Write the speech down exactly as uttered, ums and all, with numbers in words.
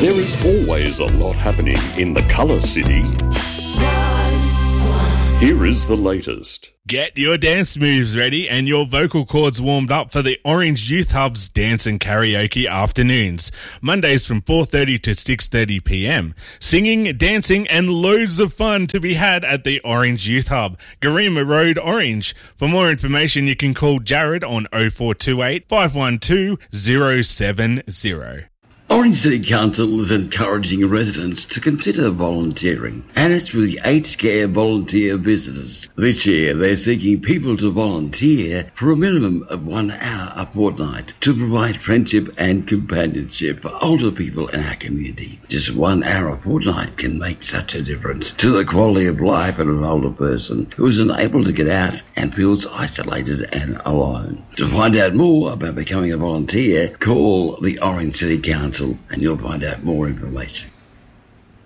There is always a lot happening in the Colour City. Here is the latest. Get your dance moves ready and your vocal cords warmed up for the Orange Youth Hub's Dance and Karaoke Afternoons. Mondays from four thirty to six thirty p m. Singing, dancing and loads of fun to be had at the Orange Youth Hub, Garima Road, Orange. For more information, you can call Jared on oh four two eight, five one two, oh seven oh. Orange City Council is encouraging residents to consider volunteering, and it's with the Aged Care Volunteer Visitors. This year, they're seeking people to volunteer for a minimum of one hour a fortnight to provide friendship and companionship for older people in our community. Just one hour a fortnight can make such a difference to the quality of life of an older person who is unable to get out and feels isolated and alone. To find out more about becoming a volunteer, call the Orange City Council and you'll find out more information.